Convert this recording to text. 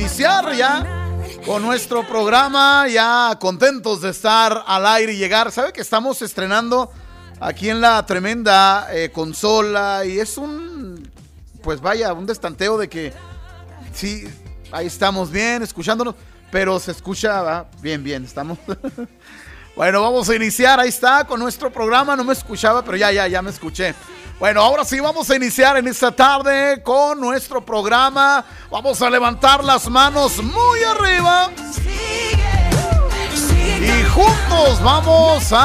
iniciar ya con nuestro programa, ya contentos de estar al aire y llegar. ¿Sabe que estamos estrenando aquí en la tremenda consola? Y es pues vaya, un destanteo de que sí, ahí estamos bien, escuchándonos, pero se escucha bien, estamos... Bueno, vamos a iniciar, ahí está, con nuestro programa. No me escuchaba, pero ya me escuché. Bueno, ahora sí vamos a iniciar en esta tarde con nuestro programa. Vamos a levantar las manos muy arriba y juntos vamos a